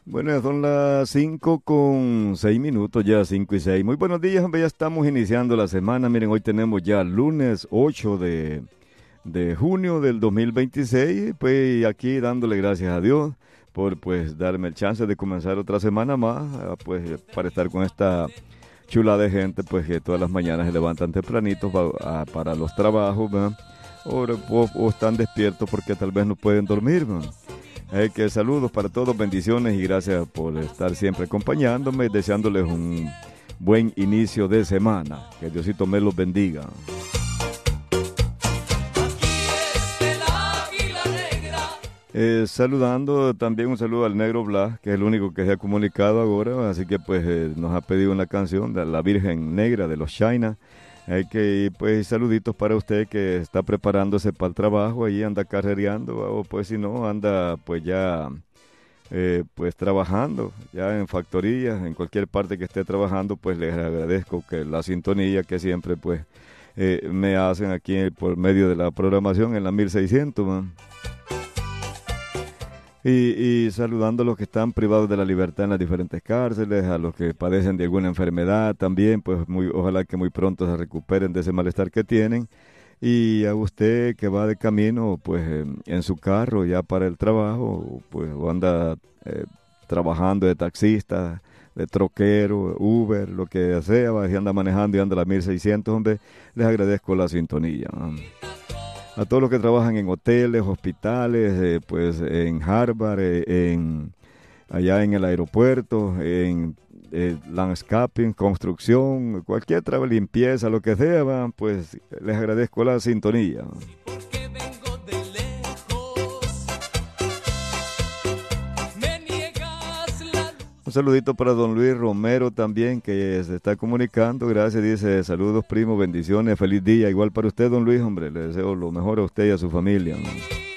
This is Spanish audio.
Bueno, ya son las 5:06, ya 5:06. Muy buenos días, hombre, ya estamos iniciando la semana. Miren, hoy tenemos ya lunes 8 de junio del 2026. Pues aquí dándole gracias a Dios por pues darme el chance de comenzar otra semana más, pues para estar con esta chula de gente, pues que todas las mañanas se levantan tempranitos para los trabajos, ¿verdad? O están despiertos porque tal vez no pueden dormir, ¿verdad? Que saludos para todos, bendiciones y gracias por estar siempre acompañándome, deseándoles un buen inicio de semana. Que Diosito me los bendiga. Saludando también un saludo al Negro Blas, que es el único que se ha comunicado ahora, así que pues nos ha pedido una canción de la Virgen Negra de los China. Pues saluditos para usted que está preparándose para el trabajo, ahí anda carrereando, o pues si no, anda pues ya pues trabajando, ya en factorías, en cualquier parte que esté trabajando, pues les agradezco que la sintonía que siempre pues me hacen aquí por medio de la programación en la 1600, man. Y saludando a los que están privados de la libertad en las diferentes cárceles, a los que padecen de alguna enfermedad también, pues ojalá que muy pronto se recuperen de ese malestar que tienen. Y a usted que va de camino, pues en su carro ya para el trabajo, pues o anda trabajando de taxista, de troquero, Uber, lo que sea, si anda manejando y anda a las 1600, hombre, les agradezco la sintonía. A todos los que trabajan en hoteles, hospitales, pues en Harvard, allá en el aeropuerto, en landscaping, construcción, cualquier trabajo, limpieza, lo que sea, pues les agradezco la sintonía. Un saludito para don Luis Romero también, que se está comunicando. Gracias, dice, saludos primo, bendiciones, feliz día. Igual para usted, don Luis, hombre, le deseo lo mejor a usted y a su familia, ¿no?